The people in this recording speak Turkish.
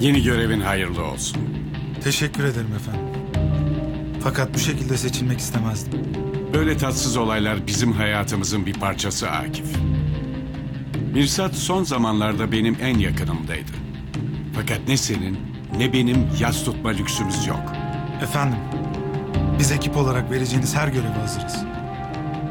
Yeni görevin hayırlı olsun. Teşekkür ederim efendim. Fakat bu şekilde seçilmek istemezdim. Böyle tatsız olaylar bizim hayatımızın bir parçası Akif. Mirsat son zamanlarda benim en yakınımdaydı. Fakat ne senin ne benim yas tutma lüksümüz yok. Efendim, biz ekip olarak vereceğiniz her göreve hazırız.